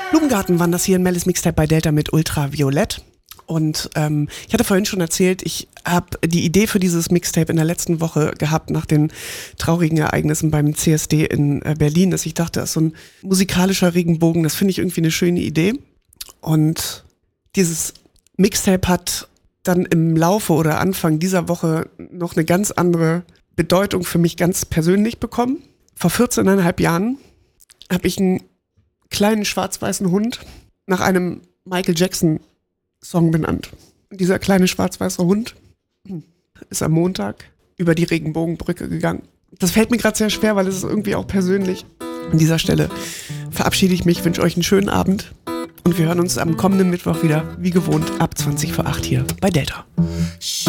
Blumengarten waren das hier in Mellis Mixtape bei Delta mit Ultraviolett. Und ich hatte vorhin schon erzählt, ich habe die Idee für dieses Mixtape in der letzten Woche gehabt, nach den traurigen Ereignissen beim CSD in Berlin, dass ich dachte, das ist so ein musikalischer Regenbogen, das finde ich irgendwie eine schöne Idee. Und dieses Mixtape hat dann im Laufe oder Anfang dieser Woche noch eine ganz andere Bedeutung für mich ganz persönlich bekommen. Vor 14,5 Jahren habe ich einen kleinen schwarz-weißen Hund nach einem Michael Jackson-Song benannt. Und dieser kleine schwarz-weiße Hund ist am Montag über die Regenbogenbrücke gegangen. Das fällt mir gerade sehr schwer, weil es ist irgendwie auch persönlich. An dieser Stelle verabschiede ich mich, wünsche euch einen schönen Abend und wir hören uns am kommenden Mittwoch wieder, wie gewohnt, ab 7:20 hier bei Delta.